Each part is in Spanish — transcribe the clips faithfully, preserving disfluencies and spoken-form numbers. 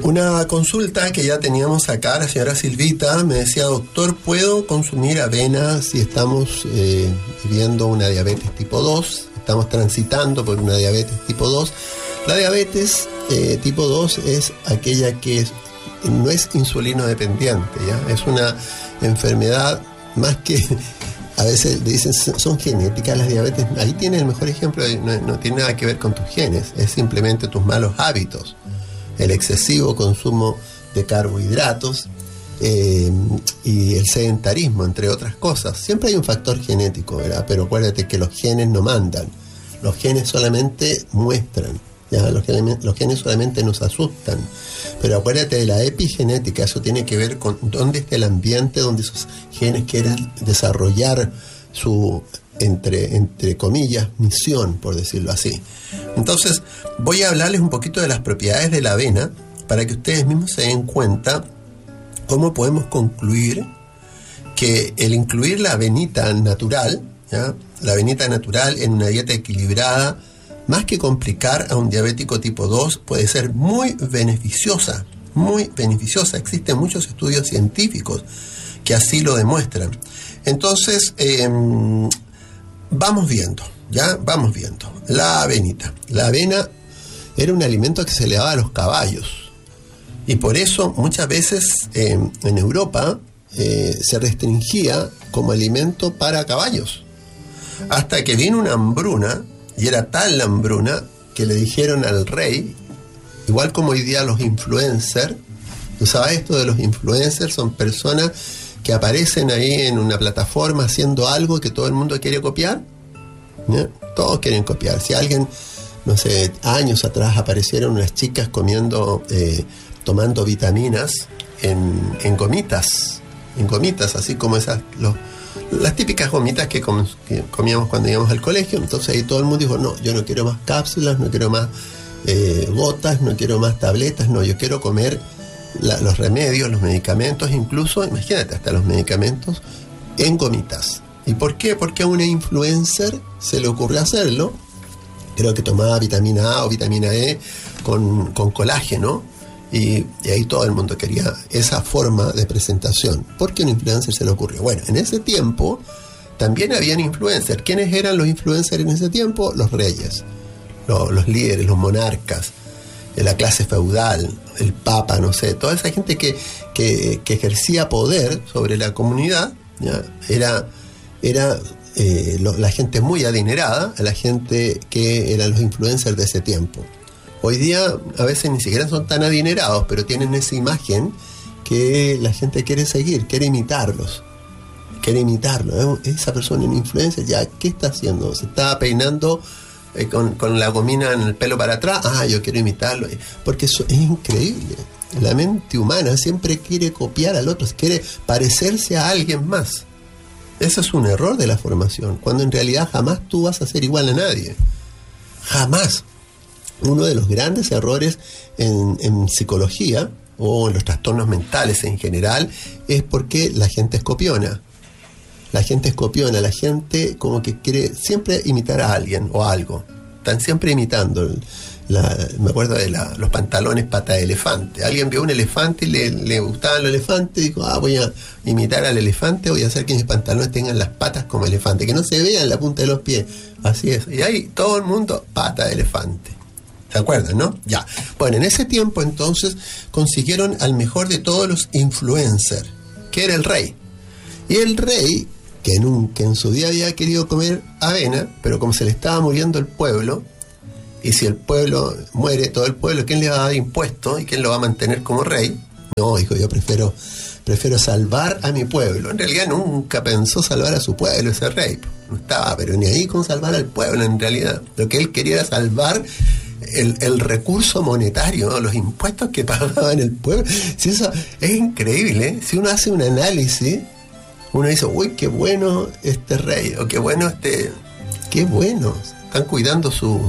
Una consulta que ya teníamos acá, la señora Silvita me decía: doctor, ¿puedo consumir avena si estamos eh, viviendo una diabetes tipo dos? Estamos transitando por una diabetes tipo dos. La diabetes eh, tipo dos es aquella que es, no es insulino dependiente, ¿ya? Es una enfermedad más que... A veces dicen son genéticas las diabetes. Ahí tiene el mejor ejemplo. No, no tiene nada que ver con tus genes, es simplemente tus malos hábitos. El excesivo consumo de carbohidratos eh, y el sedentarismo, entre otras cosas. Siempre hay un factor genético, ¿verdad? Pero acuérdate que los genes no mandan. Los genes solamente muestran, ¿ya? Los genes, los genes solamente nos asustan. Pero acuérdate de la epigenética. Eso tiene que ver con dónde está el ambiente donde esos genes quieren desarrollar su... Entre, entre comillas, misión, por decirlo así. Entonces, voy a hablarles un poquito de las propiedades de la avena para que ustedes mismos se den cuenta cómo podemos concluir que el incluir la avenita natural, ¿ya? La avenita natural en una dieta equilibrada, más que complicar a un diabético tipo dos, puede ser muy beneficiosa, muy beneficiosa. Existen muchos estudios científicos que así lo demuestran. Entonces, eh, vamos viendo, ¿ya? Vamos viendo. La avenita. La avena era un alimento que se le daba a los caballos. Y por eso muchas veces eh, en Europa eh, se restringía como alimento para caballos. Hasta que vino una hambruna, y era tal la hambruna que le dijeron al rey, igual como hoy día los influencers, ¿tú sabes esto de los influencers? Son personas que aparecen ahí en una plataforma haciendo algo que todo el mundo quiere copiar, ¿no? Todos quieren copiar. Si alguien, no sé, años atrás aparecieron unas chicas comiendo, eh, tomando vitaminas en, en gomitas, en gomitas, así como esas, los, las típicas gomitas que, com, que comíamos cuando íbamos al colegio. Entonces ahí todo el mundo dijo: no, yo no quiero más cápsulas, no quiero más eh, gotas, no quiero más tabletas, no, yo quiero comer La, los remedios, los medicamentos, incluso, imagínate, hasta los medicamentos en gomitas. ¿Y por qué? Porque a una influencer se le ocurrió hacerlo. Creo que tomaba vitamina A o vitamina E con, con colágeno, y, y ahí todo el mundo quería esa forma de presentación. ¿Por qué a un influencer se le ocurrió? Bueno, en ese tiempo también habían influencers. ¿Quiénes eran los influencers en ese tiempo? Los reyes, los, los líderes, los monarcas, la clase feudal, el papa, no sé, toda esa gente que, que, que ejercía poder sobre la comunidad, ¿ya? era, era eh, lo, la gente muy adinerada, la gente que eran los influencers de ese tiempo. Hoy día a veces ni siquiera son tan adinerados, pero tienen esa imagen que la gente quiere seguir, quiere imitarlos, quiere imitarlos. Esa persona en influencer, ya, ¿qué está haciendo? Se está peinando Eh, con, con la gomina en el pelo para atrás. Ah, yo quiero imitarlo. Porque eso es increíble. La mente humana siempre quiere copiar al otro, quiere parecerse a alguien más. Eso es un error de la formación, cuando en realidad jamás tú vas a ser igual a nadie. Jamás. Uno de los grandes errores en, en psicología o en los trastornos mentales en general es porque la gente es copiona. La gente es copiona, la gente como que quiere siempre imitar a alguien o a algo. Están siempre imitando. La, me acuerdo de la, los pantalones pata de elefante. Alguien vio un elefante y le, le gustaban los elefantes y dijo: ah, voy a imitar al elefante, voy a hacer que mis pantalones tengan las patas como elefante, que no se vean la punta de los pies. Así es. Y ahí todo el mundo pata de elefante. ¿Se acuerdan, no? Ya. Bueno, en ese tiempo entonces consiguieron al mejor de todos los influencers, que era el rey. Y el rey, que en, un, que en su día había querido comer avena, pero como se le estaba muriendo el pueblo, y si el pueblo muere, todo el pueblo, ¿quién le va a dar impuesto? ¿Y quién lo va a mantener como rey? No, dijo: yo prefiero, prefiero salvar a mi pueblo. En realidad nunca pensó salvar a su pueblo ese rey. No estaba, pero ni ahí con salvar al pueblo en realidad. Lo que él quería era salvar el, el recurso monetario, ¿no? Los impuestos que pagaban el pueblo. Si eso es increíble, ¿eh? Si uno hace un análisis, uno dice: uy, qué bueno este rey, o qué bueno este, qué bueno, están cuidando su,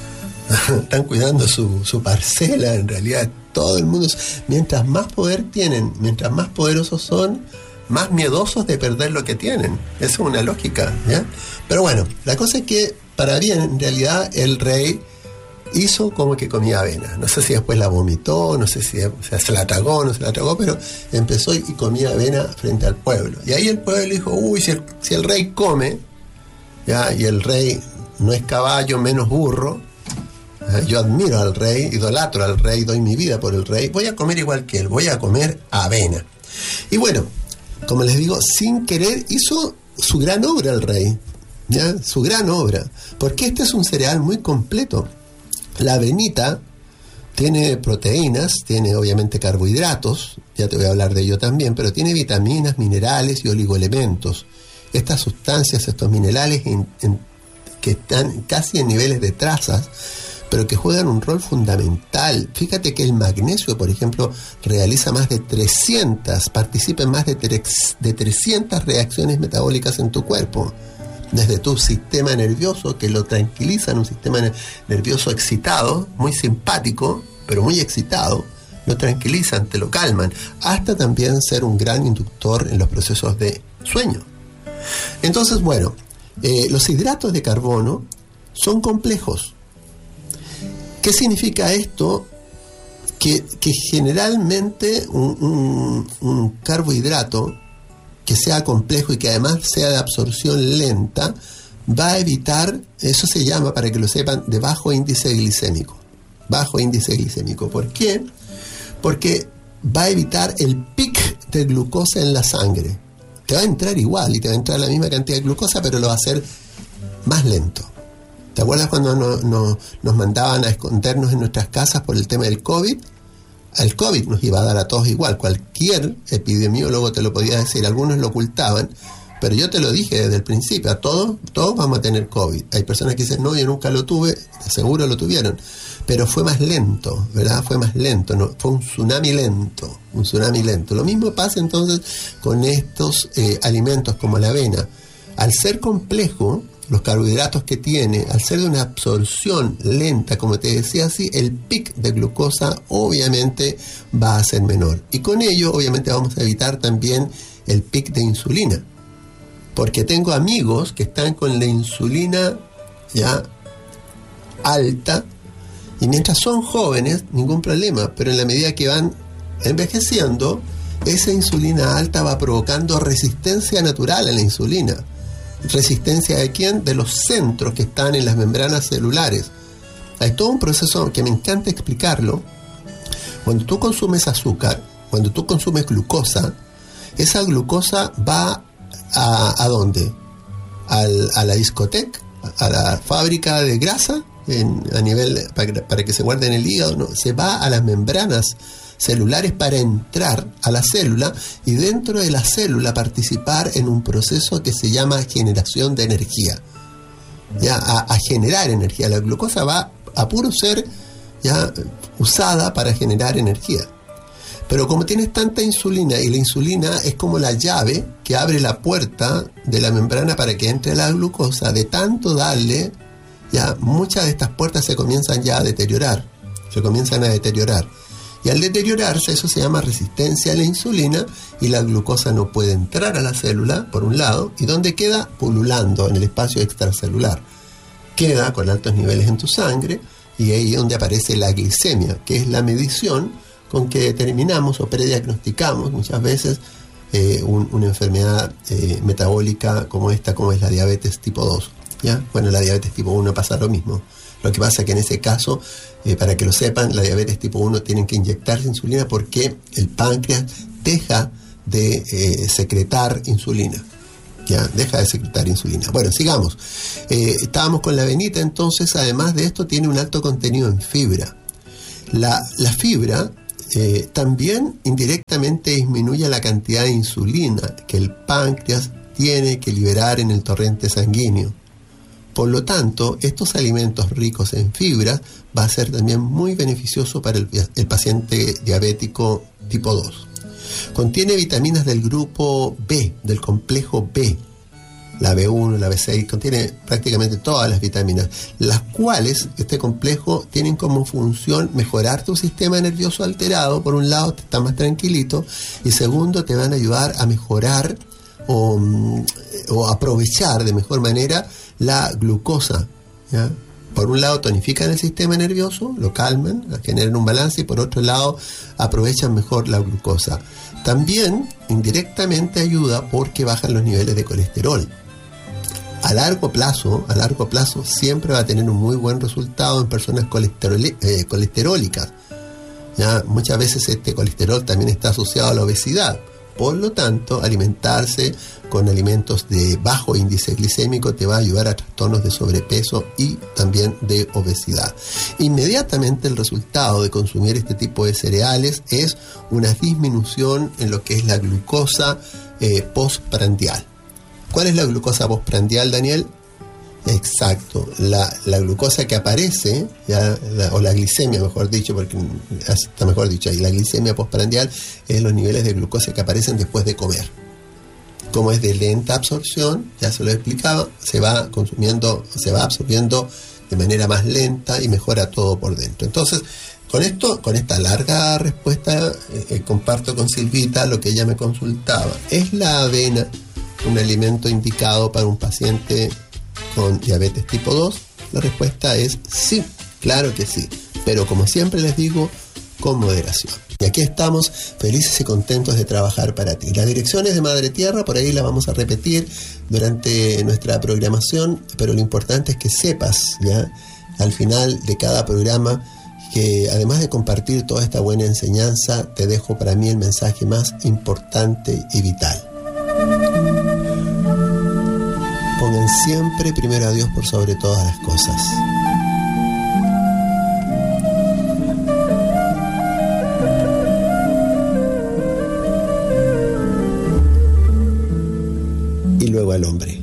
están cuidando su, su parcela. En realidad todo el mundo, mientras más poder tienen, mientras más poderosos son, más miedosos de perder lo que tienen. Esa es una lógica, ¿ya? Pero bueno, la cosa es que para bien, en realidad, el rey hizo como que comía avena. No sé si después la vomitó, no sé si o sea, se la tragó, no se la tragó, pero empezó y comía avena frente al pueblo. Y ahí el pueblo dijo, uy, si el, si el rey come, ya, y el rey no es caballo, menos burro, ¿eh? Yo admiro al rey, idolatro al rey, doy mi vida por el rey, voy a comer igual que él, voy a comer avena. Y bueno, como les digo, sin querer hizo su gran obra el rey, ¿ya? Su gran obra, porque este es un cereal muy completo. La avenita tiene proteínas, tiene obviamente carbohidratos, ya te voy a hablar de ello también, pero tiene vitaminas, minerales y oligoelementos. Estas sustancias, estos minerales en, en, que están casi en niveles de trazas, pero que juegan un rol fundamental. Fíjate que el magnesio, por ejemplo, realiza más de trescientas, participa en más de, tres, de trescientas reacciones metabólicas en tu cuerpo. Desde tu sistema nervioso, que lo tranquiliza, un sistema nervioso excitado, muy simpático, pero muy excitado, lo tranquilizan, te lo calman, hasta también ser un gran inductor en los procesos de sueño. Entonces, bueno, eh, los hidratos de carbono son complejos. ¿Qué significa esto? Que, que generalmente un, un, un carbohidrato que sea complejo y que además sea de absorción lenta, va a evitar, eso se llama, para que lo sepan, de bajo índice glicémico. Bajo índice glicémico. ¿Por qué? Porque va a evitar el pic de glucosa en la sangre. Te va a entrar igual y te va a entrar la misma cantidad de glucosa, pero lo va a hacer más lento. ¿Te acuerdas cuando no, no, nos mandaban a escondernos en nuestras casas por el tema del COVID? El COVID nos iba a dar a todos igual. Cualquier epidemiólogo te lo podía decir. Algunos lo ocultaban, pero yo te lo dije desde el principio. A todos, todos vamos a tener COVID. Hay personas que dicen, no, yo nunca lo tuve. Seguro lo tuvieron. Pero fue más lento, ¿verdad? Fue más lento. No, fue un tsunami lento. Un tsunami lento. Lo mismo pasa entonces con estos eh, alimentos como la avena. Al ser complejo, los carbohidratos que tiene, al ser de una absorción lenta, como te decía así, el pic de glucosa obviamente va a ser menor. Y con ello obviamente vamos a evitar también el pic de insulina. Porque tengo amigos que están con la insulina ya alta, y mientras son jóvenes, ningún problema, pero en la medida que van envejeciendo, esa insulina alta va provocando resistencia natural a la insulina. ¿Resistencia de quién? De los centros que están en las membranas celulares. Hay todo un proceso que me encanta explicarlo. Cuando tú consumes azúcar, cuando tú consumes glucosa, esa glucosa va a, ¿a dónde? Al, a la discoteca, a la fábrica de grasa, en, a nivel para, para que se guarde en el hígado, no, se va a las membranas celulares para entrar a la célula y dentro de la célula participar en un proceso que se llama generación de energía, ya a, a generar energía. La glucosa va a puro ser ya usada para generar energía, pero como tienes tanta insulina, y la insulina es como la llave que abre la puerta de la membrana para que entre la glucosa, de tanto darle, ya muchas de estas puertas se comienzan ya a deteriorar, se comienzan a deteriorar. Y al deteriorarse, eso se llama resistencia a la insulina, y la glucosa no puede entrar a la célula, por un lado, y ¿dónde queda? Pululando en el espacio extracelular. Queda con altos niveles en tu sangre, y ahí es donde aparece la glicemia, que es la medición con que determinamos o prediagnosticamos muchas veces eh, un, una enfermedad eh, metabólica como esta, como es la diabetes tipo dos. ¿Ya? Bueno, la diabetes tipo uno pasa lo mismo. Lo que pasa es que en ese caso, eh, para que lo sepan, la diabetes tipo uno tienen que inyectarse insulina porque el páncreas deja de eh, secretar insulina. Ya, deja de secretar insulina. Bueno, sigamos. Eh, estábamos con la avenita, entonces, además de esto, tiene un alto contenido en fibra. La, la fibra eh, también indirectamente disminuye la cantidad de insulina que el páncreas tiene que liberar en el torrente sanguíneo. Por lo tanto, estos alimentos ricos en fibra va a ser también muy beneficioso para el, el paciente diabético tipo dos. Contiene vitaminas del grupo B, del complejo B, la B uno, la B seis, contiene prácticamente todas las vitaminas, las cuales este complejo tienen como función mejorar tu sistema nervioso alterado. Por un lado, te está más tranquilito, y segundo, te van a ayudar a mejorar o, o aprovechar de mejor manera la glucosa, ¿ya? por un lado tonifican el sistema nervioso, lo calman, generan un balance, y por otro lado aprovechan mejor la glucosa. También indirectamente ayuda porque bajan los niveles de colesterol. A largo plazo, a largo plazo siempre va a tener un muy buen resultado en personas colesterol, eh, colesterólicas. ¿Ya? Muchas veces este colesterol también está asociado a la obesidad. Por lo tanto, alimentarse con alimentos de bajo índice glicémico te va a ayudar a trastornos de sobrepeso y también de obesidad. Inmediatamente el resultado de consumir este tipo de cereales es una disminución en lo que es la glucosa eh, postprandial. ¿Cuál es la glucosa postprandial, Daniel? Exacto, la, la glucosa que aparece, ya, la, o la glicemia, mejor dicho, porque está mejor dicho ahí, la glicemia postprandial es los niveles de glucosa que aparecen después de comer. Como es de lenta absorción, ya se lo he explicado, se va consumiendo, se va absorbiendo de manera más lenta y mejora todo por dentro. Entonces, con esto, con esta larga respuesta, eh, comparto con Silvita lo que ella me consultaba. ¿Es la avena un alimento indicado para un paciente con diabetes tipo dos? La respuesta es sí, claro que sí, pero como siempre les digo, con moderación. Y aquí estamos felices y contentos de trabajar para ti. Las direcciones de Madre Tierra, por ahí las vamos a repetir durante nuestra programación, pero lo importante es que sepas, ¿ya?, al final de cada programa, que además de compartir toda esta buena enseñanza, te dejo para mí el mensaje más importante y vital. Pongan siempre primero a Dios por sobre todas las cosas. Y luego al hombre.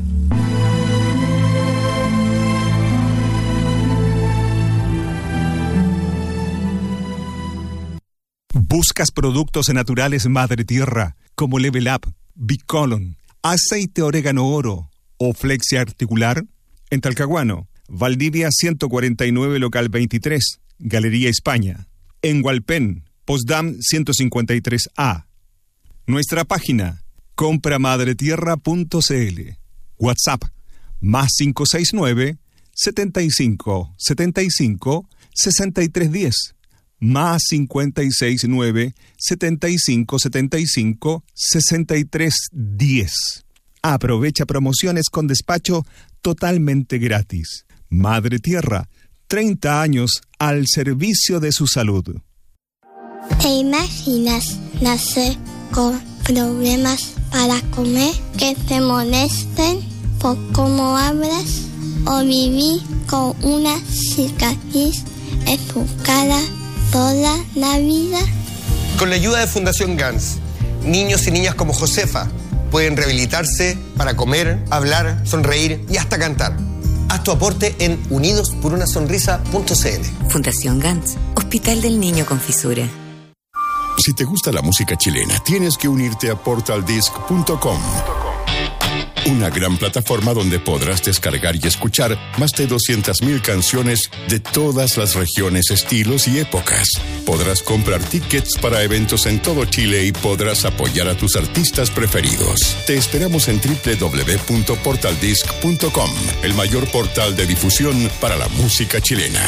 ¿Buscas productos naturales Madre Tierra como Level Up, Bicolon, aceite orégano oro o flexia articular? En Talcahuano, Valdivia ciento cuarenta y nueve, local veintitrés, Galería España. En Hualpén, Postdam ciento cincuenta y tres A. Nuestra página, compra madre tierra punto c l. WhatsApp, más cinco seis nueve, setenta y cinco, setenta y cinco, sesenta y tres diez. Más cincuenta y seis nueve, setenta y cinco, setenta y cinco, sesenta y tres diez. Aprovecha promociones con despacho totalmente gratis. Madre Tierra, treinta años al servicio de su salud. ¿Te imaginas nacer con problemas para comer, que te molesten por cómo hablas, o vivir con una cicatriz en tu cara toda la vida? Con la ayuda de Fundación Gans, niños y niñas como Josefa pueden rehabilitarse para comer, hablar, sonreír y hasta cantar. Haz tu aporte en unidos por una sonrisa punto c l. Fundación Gans, Hospital del Niño con Fisura. Si te gusta la música chilena, tienes que unirte a portal disc punto com. Una gran plataforma donde podrás descargar y escuchar más de doscientas mil canciones de todas las regiones, estilos y épocas. Podrás comprar tickets para eventos en todo Chile y podrás apoyar a tus artistas preferidos. Te esperamos en doble u doble u doble u punto portal disc punto com, el mayor portal de difusión para la música chilena.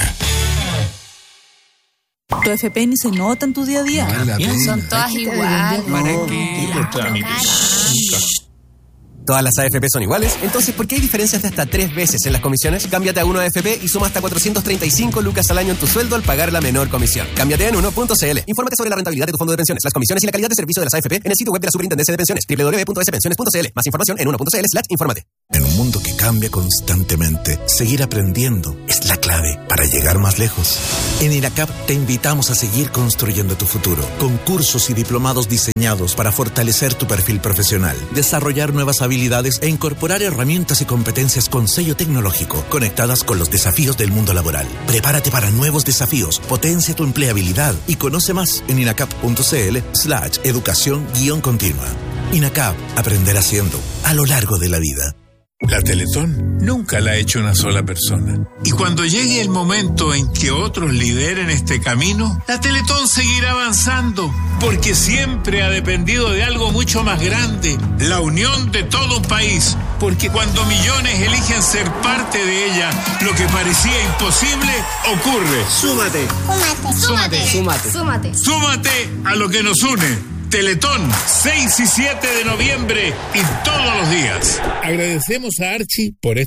Tu F P ni se nota en tu día a día. Son todas iguales. ¿Para qué? ¿Todas las A F P son iguales? Entonces, ¿por qué hay diferencias de hasta tres veces en las comisiones? Cámbiate a uno A F P y suma hasta cuatrocientos treinta y cinco lucas al año en tu sueldo al pagar la menor comisión. Cámbiate en uno punto c l. Infórmate sobre la rentabilidad de tu fondo de pensiones, las comisiones y la calidad de servicio de las A F P en el sitio web de la Superintendencia de Pensiones, doble u doble u doble u punto s pensiones punto c l. Más información en uno punto c l slash infórmate. En un mundo que cambia constantemente, seguir aprendiendo es la clave para llegar más lejos. En INACAP te invitamos a seguir construyendo tu futuro, con cursos y diplomados diseñados para fortalecer tu perfil profesional, desarrollar nuevas habilidades e incorporar herramientas y competencias con sello tecnológico, conectadas con los desafíos del mundo laboral. Prepárate para nuevos desafíos, potencia tu empleabilidad y conoce más en inacap punto c l slash educación guión continua. INACAP, aprender haciendo, a lo largo de la vida. La Teletón nunca la ha hecho una sola persona. Y cuando llegue el momento en que otros lideren este camino, la Teletón seguirá avanzando porque siempre ha dependido de algo mucho más grande, la unión de todo un país, porque cuando millones eligen ser parte de ella, lo que parecía imposible ocurre. Súmate. Súmate. Súmate. Súmate. Súmate. Súmate a lo que nos une. Teletón, seis y siete de noviembre y todos los días. Agradecemos a Archie por este